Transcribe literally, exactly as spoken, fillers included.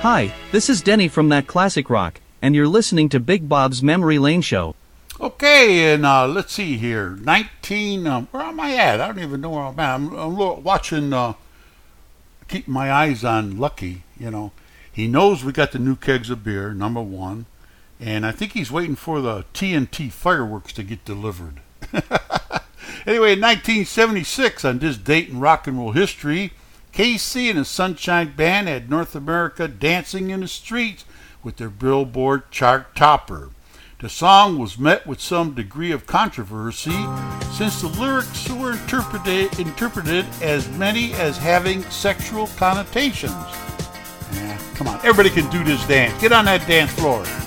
Hi, this is Denny from That Classic Rock, and you're listening to Big Bob's Memory Lane Show. Okay, and uh, let's see here. nineteen, um, where am I at? I don't even know where I'm at. I'm, I'm lo- watching, uh, keeping my eyes on Lucky, you know. He knows we got the new kegs of beer, number one, and I think he's waiting for the T N T fireworks to get delivered. Anyway, in nineteen seventy-six, on this date in rock and roll history, K C and the Sunshine Band had North America dancing in the streets with their Billboard chart topper. The song was met with some degree of controversy since the lyrics were interpreted, interpreted as many as having sexual connotations. Yeah, come on, everybody can do this dance. Get on that dance floor.